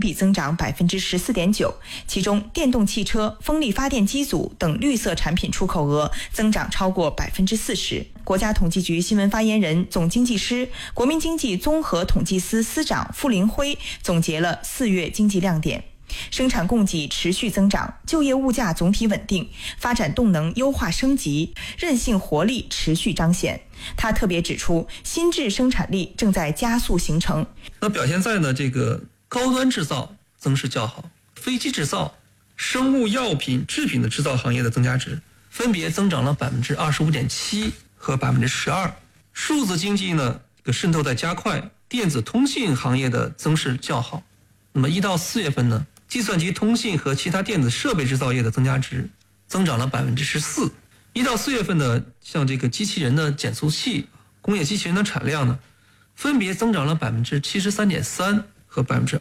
比增长 14.9%， 其中电动汽车、风力发电机组等绿色产品出口额增长超过 40%。 国家统计局新闻发言人、总经济师、国民经济综合统计司司长傅林辉总结了4月经济亮点。生产供给持续增长，就业物价总体稳定，发展动能优化升级，韧性活力持续彰显。他特别指出，新质生产力正在加速形成。 那表现在呢这个高端制造增势较好，飞机制造、生物药品制品的制造行业的增加值分别增长了 25.7% 和 12%。 数字经济呢渗透在加快，电子通信行业的增势较好。那么1到4月份呢，计算机通信和其他电子设备制造业的增加值增长了 14%。 1到4月份呢，像这个机器人的减速器、工业机器人的产量呢，分别增长了 73.3% 和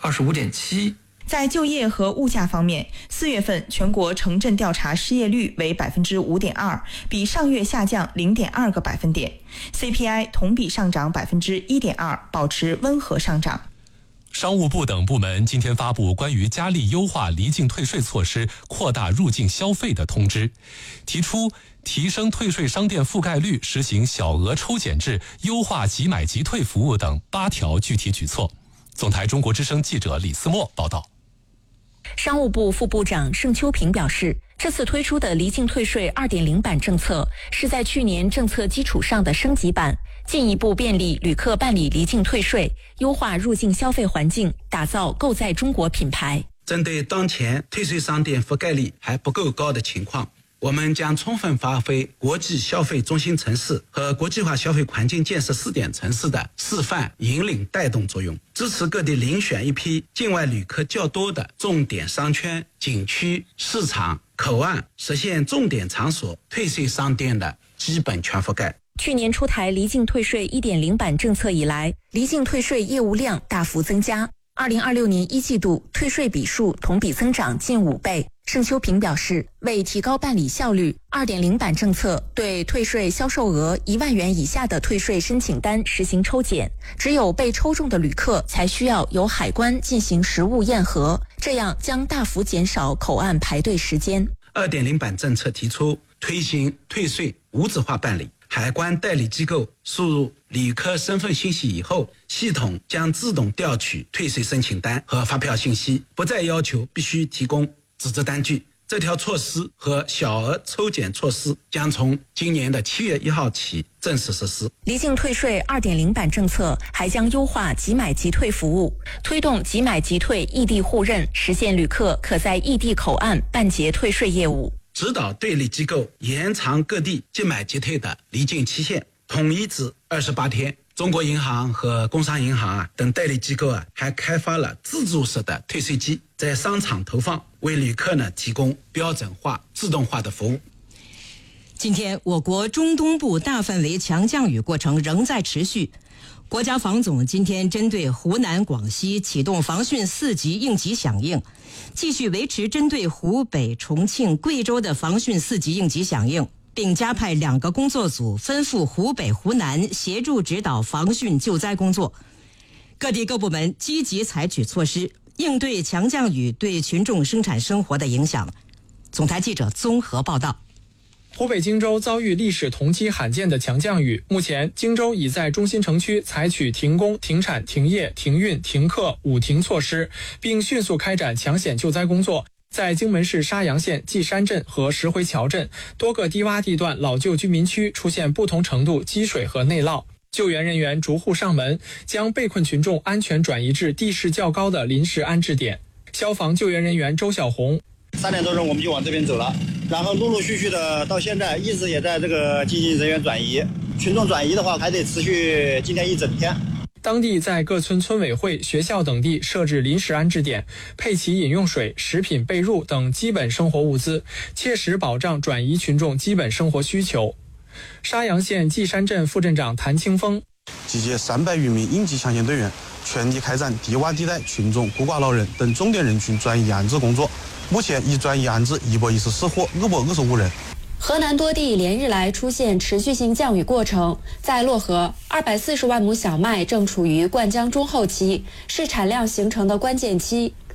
25.7%。 在就业和物价方面，4月份全国城镇调查失业率为 5.2%， 比上月下降 0.2个百分点。 CPI 同比上涨 1.2%， 保持温和上涨。 商务部等部门今天发布关于加力优化离境退税措施、扩大入境消费的通知，提出提升退税商店覆盖率、实行小额抽检制、优化即买即退服务等8条具体举措。总台中国之声记者李思墨报道。 商务部副部长盛秋平表示，这次推出的离境退税 2.0 版政策是在去年政策基础上的升级版，进一步便利旅客办理离境退税，优化入境消费环境，打造购在中国品牌。 针对当前退税商店覆盖率还不够高的情况，我们将充分发挥国际消费中心城市和国际化消费环境建设试点城市的示范引领带动作用，支持各地遴选一批境外旅客较多的重点商圈、景区、市场、口岸，实现重点场所退税商店的基本全覆盖。 去年出台离境退税 1.0 版政策以来，离境退税业务量大幅增加。2026年1季度退税笔数同比增长近5倍。盛秋平表示，为提高办理效率， 2.0 版政策对退税销售额1万元以下的退税申请单实行抽检，只有被抽中的旅客才需要由海关进行实物验核，这样将大幅减少口岸排队时间。 2.0 版政策提出推行退税无纸化办理，海关代理机构输入旅客身份信息以后，系统将自动调取退税申请单和发票信息，不再要求必须提供纸质单据。这条措施和小额抽检措施将从今年的7月1号起正式实施。 离境退税 2.0 版政策还将优化即买即退服务，推动即买即退异地互认，实现旅客可在异地口岸办结退税业务。 指导对立机构延长各地即买即退的离境期限，统一至28天。中国银行和工商银行等代理机构还开发了自助式的退税机，在商场投放，为旅客提供标准化、自动化的服务。 今天，我国中东部大范围强降雨过程仍在持续。国家防总今天针对湖南、广西启动防汛4级应急响应，继续维持针对湖北、重庆、贵州的防汛4级应急响应，并加派2个工作组分赴湖北、湖南协助指导防汛救灾工作。各地各部门积极采取措施，应对强降雨对群众生产生活的影响。总台记者综合报道。 湖北荆州遭遇历史同期罕见的强降雨，目前荆州已在中心城区采取停工、停产、停业、停运、停课5停措施，并迅速开展抢险救灾工作。在荆门市沙洋县稷山镇和石回桥镇多个低洼地段老旧居民区出现不同程度积水和内涝，救援人员逐户上门，将被困群众安全转移至地势较高的临时安置点。消防救援人员周小红 ：3点多钟我们就往这边走了，然后陆陆续续的到现在一直也在这个进行人员转移，群众转移的话还得持续今天一整天。 当地在各村村委会、学校等地设置临时安置点，配齐饮用水、食品、被褥等基本生活物资，切实保障转移群众基本生活需求。沙洋县稷山镇副镇长谭清峰： 集结300余名应急抢险队员，全力开展低洼地带群众、孤寡老人等重点人群转移安置工作。目前已转移安置114户，225人。 河南多地连日来出现持续性降雨过程，在漯河，240万亩小麦正处于灌浆中后期，是产量形成的关键期。